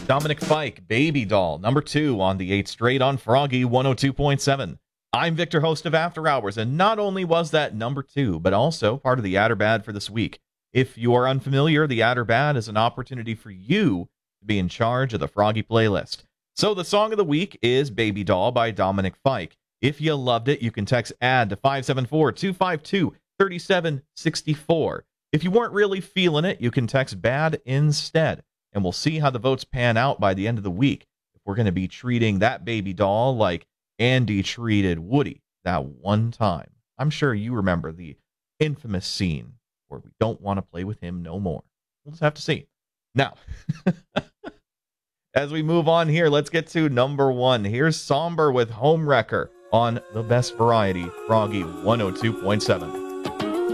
Dominic Fike, Baby Doll, number 2 on the 8th straight on Froggy 102.7. I'm Victor, host of After Hours, and not only was that number 2, but also part of the Add or Bad for this week. If you are unfamiliar, the Add or Bad is an opportunity for you to be in charge of the Froggy playlist. So the song of the week is Baby Doll by Dominic Fike. If you loved it, you can text ADD to 574-252-3764. If you weren't really feeling it, you can text BAD instead. And we'll see how the votes pan out by the end of the week. If we're going to be treating that baby doll like Andy treated Woody that one time. I'm sure you remember the infamous scene where we don't want to play with him no more. We'll just have to see. Now, as we move on here, let's get to number 1. Here's Somber with Homewrecker on the Best Variety, Froggy 102.7.